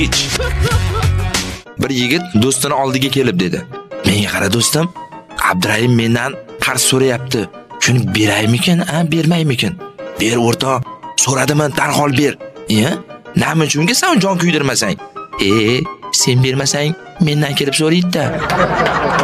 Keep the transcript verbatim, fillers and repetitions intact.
Bir yigit do'stini oldiga kelib dedi: "Menga qara do'stim, Abdurahim mendan qarz so'rayapti. Shuni beraymikin, a, bermaymikin?" "Ber o'rtoq, so'radiman, darhol ber." "Ya, nima uchunki sen jon kuydirmasang?" "E, sen bermasang, mendan kelib so'raydi-da."